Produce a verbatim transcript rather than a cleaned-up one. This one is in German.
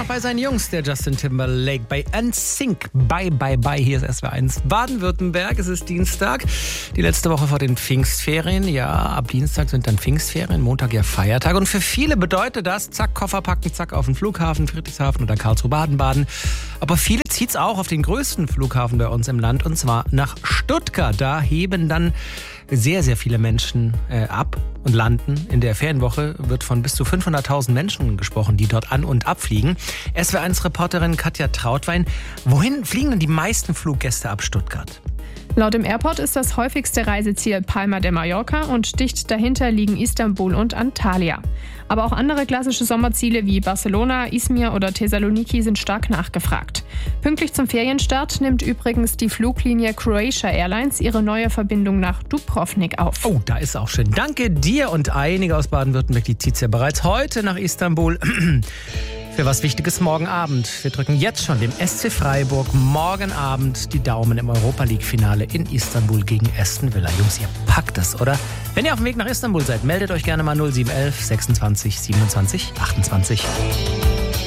noch bei seinen Jungs, der Justin Timberlake, bei N Sync. Bye, bye, bye. Hier ist S W R eins Baden-Württemberg. Es ist Dienstag, die letzte Woche vor den Pfingstferien. Ja, ab Dienstag sind dann Pfingstferien, Montag ja Feiertag. Und für viele bedeutet das, zack, Koffer packen, zack, auf den Flughafen, Friedrichshafen oder Karlsruhe Baden-Baden. Aber viele zieht's auch auf den größten Flughafen bei uns im Land, und zwar nach Stuttgart. Da heben dann sehr, sehr viele Menschen äh, ab und landen. In der Ferienwoche wird von bis zu fünfhunderttausend Menschen gesprochen, die dort an- und abfliegen. S W R eins Reporterin Katja Trautwein. Wohin fliegen denn die meisten Fluggäste ab Stuttgart? Laut dem Airport ist das häufigste Reiseziel Palma de Mallorca und dicht dahinter liegen Istanbul und Antalya. Aber auch andere klassische Sommerziele wie Barcelona, Izmir oder Thessaloniki sind stark nachgefragt. Pünktlich zum Ferienstart nimmt übrigens die Fluglinie Croatia Airlines ihre neue Verbindung nach Dubrovnik auf. Oh, da ist auch schön. Danke dir, und einige aus Baden-Württemberg, die zieht ja bereits heute nach Istanbul. Für was Wichtiges morgen Abend. Wir drücken jetzt schon dem S C Freiburg morgen Abend die Daumen im Europa-League-Finale in Istanbul gegen Aston Villa. Jungs, ihr packt es, oder? Wenn ihr auf dem Weg nach Istanbul seid, meldet euch gerne mal null sieben eins eins sechsundzwanzig siebenundzwanzig achtundzwanzig.